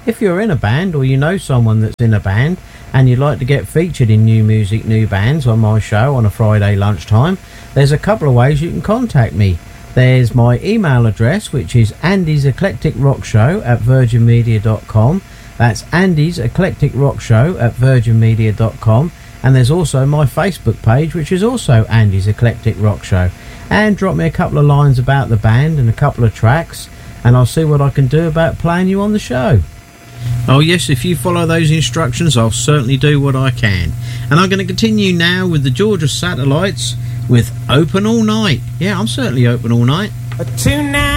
if you're in a band or you know someone that's in a band and you'd like to get featured in New Music, New Bands on my show on a Friday lunchtime, there's a couple of ways you can contact me. There's my email address, which is andyseclecticrockshow@virginmedia.com. That's andyseclecticrockshow@virginmedia.com. And there's also my Facebook page, which is also Andy's Eclectic Rock Show. And drop me a couple of lines about the band and a couple of tracks, and I'll see what I can do about playing you on the show. Oh yes, if you follow those instructions, I'll certainly do what I can. And I'm going to continue now with the Georgia Satellites with Open All Night. Yeah, I'm certainly open all night. Tonight.